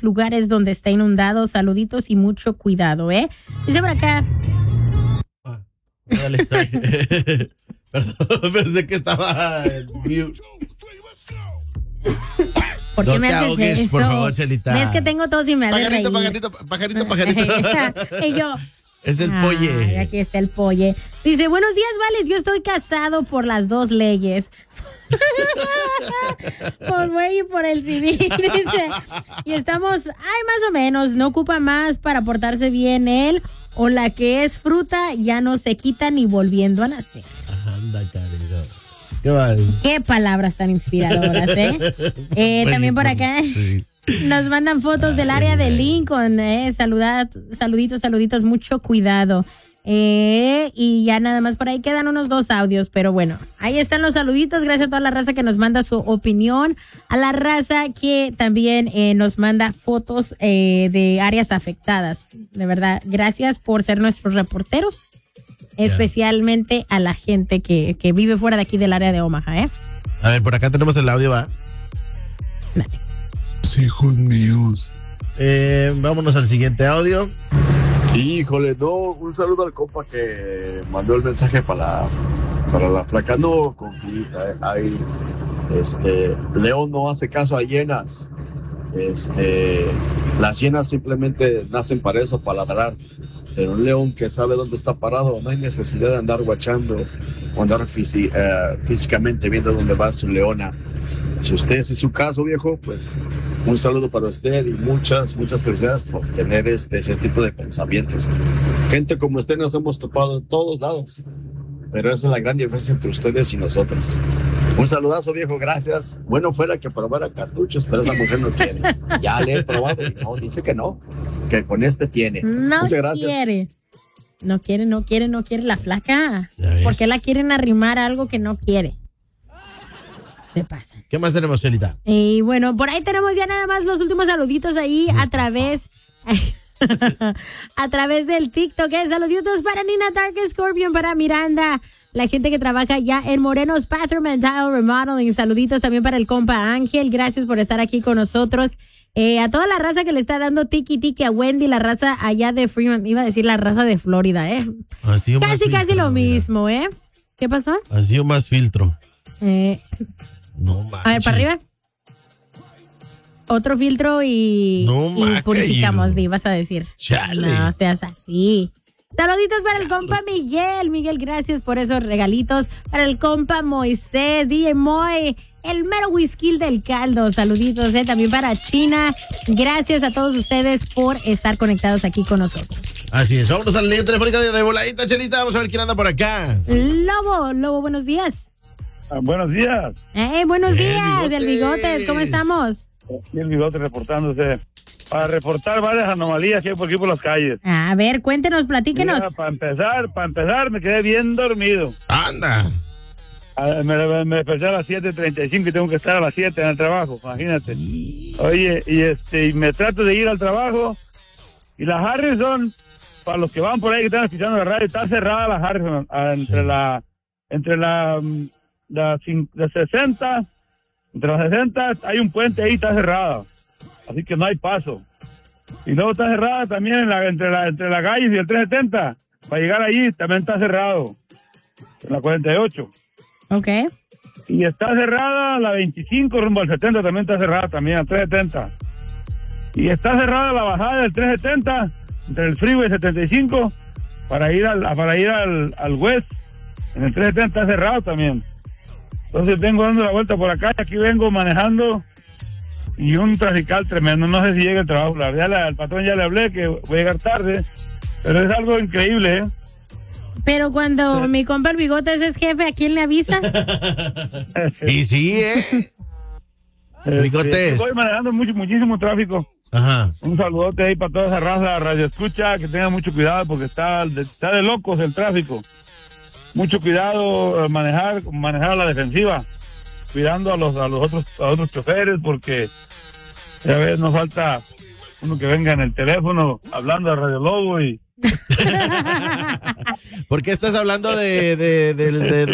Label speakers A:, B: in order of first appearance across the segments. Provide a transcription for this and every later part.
A: lugares donde está inundado. Saluditos y mucho cuidado, ¿eh? Dice por acá.
B: Dale, perdón, pensé que estaba en mute.
A: ¿Por qué
B: No
A: me
B: te
A: haces
B: ahogues,
A: eso?
B: por favor, Chelita.
A: ¿Ves que tengo tos y me hace reír?
B: Pajarito.
A: Y yo...
B: Es el polle.
A: Ay, aquí está el polle. Dice, buenos días, Vales. Yo estoy casado por las dos leyes. Por güey y por el civil. Dice, y estamos, más o menos. No ocupa más para portarse bien él. O la que es fruta ya no se quita ni volviendo a nacer.
B: Anda, cariño. ¿Qué vale?
A: Qué palabras tan inspiradoras, ¿eh? También por acá.
B: Sí.
A: Nos mandan fotos del área de Lincoln, saluditos, mucho cuidado. Y ya nada más por ahí quedan unos 2 audios, pero bueno, ahí están los saluditos, gracias a toda la raza que nos manda su opinión, a la raza que también nos manda fotos de áreas afectadas. De verdad, gracias por ser nuestros reporteros, especialmente a la gente que vive fuera de aquí del área de Omaha, ¿eh?
B: A ver, por acá tenemos el audio, ¿va?
A: Dale.
C: Hijos míos.
B: Vámonos al siguiente audio.
D: Híjole, no, un saludo al compa que mandó el mensaje para la flaca. No, compita, ahí, León no hace caso a hienas. Las hienas simplemente nacen para eso, para ladrar. Pero un león que sabe dónde está parado, no hay necesidad de andar guachando o andar físicamente viendo dónde va su leona. Si usted es su caso, viejo, pues un saludo para usted y muchas felicidades por tener ese tipo de pensamientos. Gente como usted nos hemos topado en todos lados, pero esa es la gran diferencia entre ustedes y nosotros. Un saludazo, viejo, gracias. Bueno, fuera que probara cartuchos, pero esa mujer no quiere. Ya le he probado y no, dice que no, que con tiene.
A: No
D: Muchas gracias.
A: quiere. No quiere la flaca. ¿Por qué la quieren arrimar a algo que no quiere? Se pasa.
B: ¿Qué más tenemos, Chelita?
A: Y bueno, por ahí tenemos ya nada más los últimos saluditos ahí a través del TikTok. Saluditos para Nina Dark Scorpion, para Miranda, la gente que trabaja ya en Morenos Bathroom and Tile Remodeling. Saluditos también para el compa Ángel. Gracias por estar aquí con nosotros. A toda la raza que le está dando tiki a Wendy, la raza allá de Fremont. Iba a decir la raza de Florida, Casi lo mismo, ¿Qué pasó?
B: Ha sido más filtro. No manches.
A: A ver, para arriba. Otro filtro y purificamos, vas a decir.
B: Chale.
A: No seas así. Saluditos para el compa Miguel. Miguel, gracias por esos regalitos. Para el compa Moisés, DJ Moy, el mero whisky del caldo. Saluditos, También para China. Gracias a todos ustedes por estar conectados aquí con nosotros.
B: Así es. Vámonos al línea telefónica de voladita, Chelita. Vamos a ver quién anda por acá.
A: Lobo, buenos días.
C: Buenos días.
A: Buenos días, el Bigotes. ¿Cómo estamos?
C: Aquí el Bigote reportándose. Para reportar varias anomalías que hay por aquí por las calles.
A: A ver, cuéntenos, platíquenos.
C: Mira, para empezar, me quedé bien dormido.
B: ¡Anda!
C: Me desperté a las 7:35 y tengo que estar a las 7 en el trabajo, imagínate. Oye, y me trato de ir al trabajo y la Harrison, para los que van por ahí que están escuchando la radio, está cerrada la Harrison entre la 60, entre las 60 hay un puente ahí, está cerrada, así que no hay paso. Y luego está cerrada también entre la Gallis y el 370, para llegar allí también está cerrado, en la 48.
A: Ok.
C: Y está cerrada la 25 rumbo al 70, también está cerrada también, al 370. Y está cerrada la bajada del 370, entre el freeway 75, para ir al west, en el 370 está cerrado también. Entonces vengo dando la vuelta por acá, y aquí vengo manejando y un trafical tremendo. No sé si llega el trabajo. Al patrón ya le hablé que voy a llegar tarde, pero es algo increíble,
A: Pero cuando mi compa el Bigotes es jefe, ¿a quién le avisa?
B: Y sí, Bigotes.
C: Estoy manejando muchísimo tráfico.
B: Ajá.
C: Un saludote ahí para toda esa raza radio escucha, que tengan mucho cuidado porque está de locos el tráfico. Mucho cuidado, manejar a la defensiva, cuidando a los otros choferes, porque ya ves, nos falta uno que venga en el teléfono hablando a Radio Lobo y...
B: ¿Por qué estás hablando de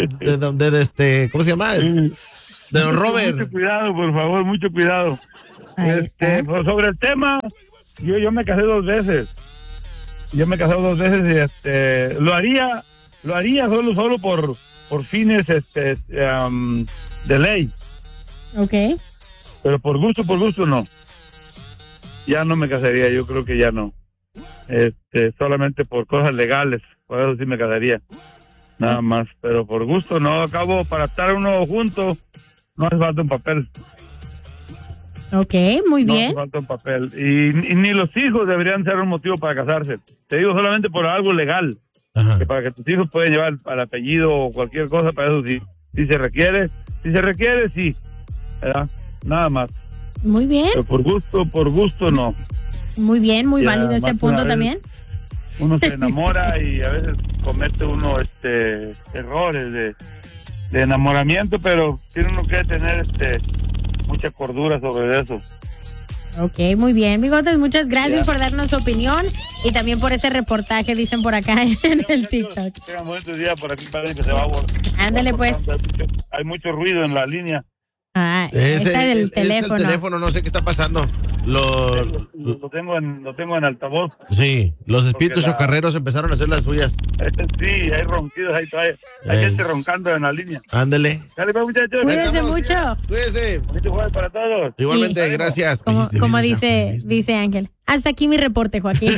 B: ¿cómo se llama? De don Robert.
C: Mucho cuidado, por favor, mucho cuidado. Pues sobre el tema, yo me casé 2 veces. Yo me casé 2 veces y lo haría solo por fines de ley.
A: Okay.
C: Pero por gusto no. Ya no me casaría, yo creo que ya no. Solamente por cosas legales, por eso sí me casaría. Nada más, pero por gusto no. Acabo, para estar uno junto, no hace falta un papel.
A: Ok, muy bien.
C: No hace falta un papel. Y ni los hijos deberían ser un motivo para casarse. Te digo solamente por algo legal.
B: Ajá.
C: Que para que tus hijos puedan llevar al apellido o cualquier cosa, para eso sí. Si se requiere, sí. ¿Verdad? Nada más.
A: Muy bien.
C: Pero por gusto no.
A: Muy bien, muy
C: Ya,
A: válido ese
C: más
A: punto
C: una vez,
A: también.
C: Uno se enamora y a veces comete uno errores de enamoramiento, pero tiene uno que tener mucha cordura sobre eso.
A: Ok, muy bien. Bigotes, muchas gracias por darnos su opinión y también por ese reportaje, dicen por acá en el TikTok.
C: Tengan buenos días, por aquí parece que se va a borrar.
A: Ándale, pues.
C: Hay mucho ruido en la línea.
A: Está el teléfono.
B: Es el teléfono, no sé qué está pasando.
C: Lo tengo en altavoz.
B: Sí, los espíritus chocarreros empezaron a hacer las suyas.
C: Sí, hay ronquidos, hay gente roncando en la línea.
B: Ándale.
C: Dale, pues, muchachos.
A: Cuídense mucho.
B: Cuídense.
C: Bonito jueves para todos.
B: Igualmente,
A: Sí.
B: gracias.
A: Como dice Ángel. Hasta aquí mi reporte, Joaquín.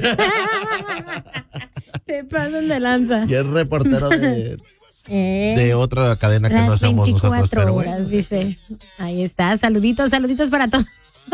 A: Se pasan de lanza.
B: Y el reportero de otra cadena que
A: Las
B: no somos nosotros,
A: 24
B: pero bueno.
A: horas, dice. Ahí está. Saluditos para todos.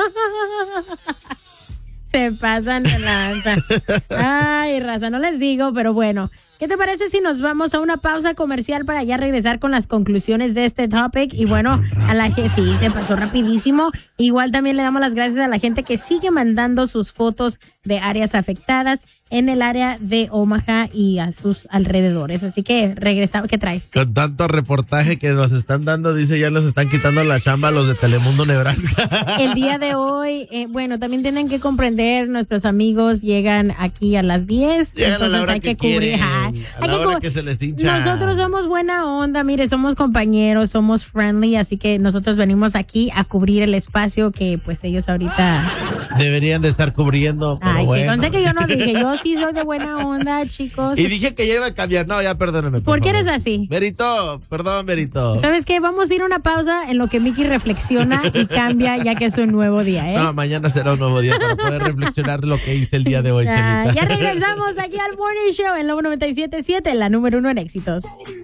A: Se pasan de lanza. Ay, raza, no les digo, pero bueno. ¿Qué te parece si nos vamos a una pausa comercial para ya regresar con las conclusiones de este topic? Y bueno, a la gente, sí, se pasó rapidísimo. Igual también le damos las gracias a la gente que sigue mandando sus fotos de áreas afectadas en el área de Omaha y a sus alrededores. Así que regresamos. ¿Qué traes?
B: Con tanto reportaje que nos están dando, dice, ya nos están quitando la chamba los de Telemundo Nebraska.
A: El día de hoy, bueno, también tienen que comprender, nuestros amigos llegan aquí a las 10,
B: Llegan a la
A: entonces
B: hora
A: hay
B: que
A: que cubrir.
B: quieren,
A: Hay
B: a la hora que se les hincha.
A: Nosotros somos buena onda, mire, somos compañeros, somos friendly, así que nosotros venimos aquí a cubrir el espacio que pues ellos ahorita
B: deberían de estar cubriendo. Pero
A: ay,
B: bueno.
A: que conste que yo no dije, yo sí soy de buena onda, chicos.
B: Y dije que ya iba a cambiar. No, ya perdóneme.
A: ¿Por qué
B: favor.
A: eres así?
B: Merito, perdón, Merito.
A: ¿Sabes qué? Vamos a ir a una pausa en lo que Mickey reflexiona y cambia ya que es un nuevo día, ¿eh?
B: No, mañana será un nuevo día para poder reflexionar de lo que hice el día de hoy, Chelita.
A: Ya regresamos aquí al Morning Show en Lobo 97.7, la número 1 en éxitos.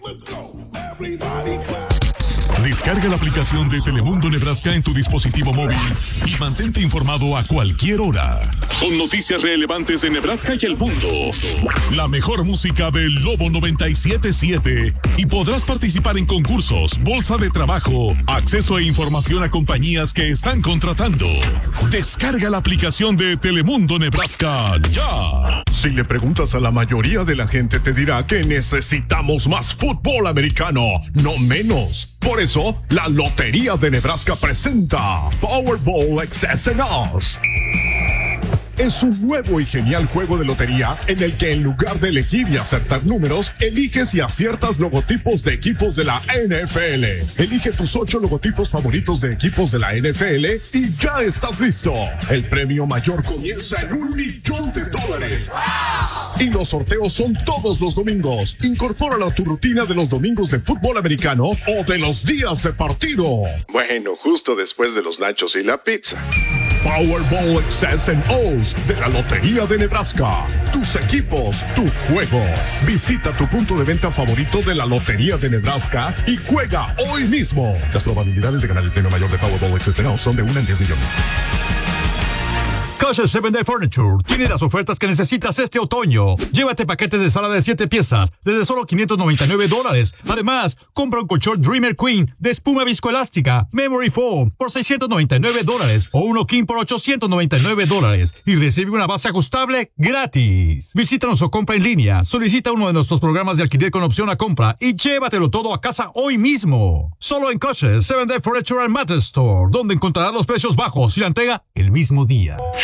E: Descarga la aplicación de Telemundo Nebraska en tu dispositivo móvil y mantente informado a cualquier hora. Con noticias relevantes de Nebraska y el mundo. La mejor música del Lobo 97.7. Y podrás participar en concursos, bolsa de trabajo, acceso e información a compañías que están contratando. Descarga la aplicación de Telemundo Nebraska ya. Si le preguntas a la mayoría de la gente, te dirá que necesitamos más fútbol americano, no menos. Por eso, la Lotería de Nebraska presenta Powerball XS and Us. Es un nuevo y genial juego de lotería en el que en lugar de elegir y acertar números, eliges y aciertas logotipos de equipos de la NFL. Elige tus 8 logotipos favoritos de equipos de la NFL y ya estás listo. El premio mayor comienza en $1 millón. Y los sorteos son todos los domingos. Incorpóralo a tu rutina de los domingos de fútbol americano o de los días de partido.
F: Bueno, justo después de los nachos y la pizza.
E: Powerball XS and O's de la Lotería de Nebraska. Tus equipos, tu juego. Visita tu punto de venta favorito de la Lotería de Nebraska y juega hoy mismo. Las probabilidades de ganar el premio mayor de Powerball XS and O's son de 1 en 10 millones.
G: Kosher 7 Day Furniture tiene las ofertas que necesitas este otoño. Llévate paquetes de sala de 7 piezas desde solo $599. Además, compra un colchón Dreamer Queen de espuma viscoelástica Memory Foam por $699 o uno King por $899 y recibe una base ajustable gratis. Visítanos o compra en línea. Solicita uno de nuestros programas de alquiler con opción a compra y llévatelo todo a casa hoy mismo. Solo en Kosher 7 Day Furniture and Mattress Store, donde encontrarás los precios bajos y la entrega el mismo día.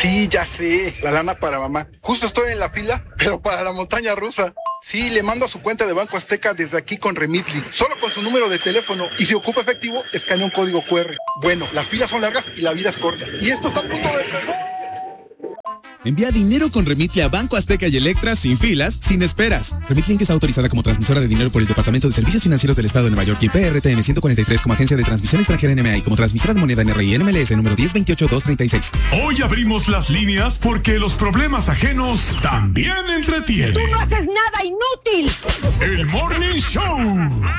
H: Sí, ya sé, la lana para mamá. Justo estoy en la fila, pero para la montaña rusa. Sí, le mando a su cuenta de Banco Azteca desde aquí con Remitly, solo con su número de teléfono, y si ocupa efectivo, escanea un código QR. Bueno, las filas son largas y la vida es corta. Y esto está a punto de empezar.
I: Envía dinero con Remitly a Banco Azteca y Electra sin filas, sin esperas. Remitly está autorizada como transmisora de dinero por el Departamento de Servicios Financieros del Estado de Nueva York y PRTN 143 como agencia de transmisión extranjera NMA y como transmisora de moneda NRI NMLS número 1028236.
E: Hoy abrimos las líneas porque los problemas ajenos también entretienen.
J: ¡Tú no haces nada, inútil!
E: El Morning Show.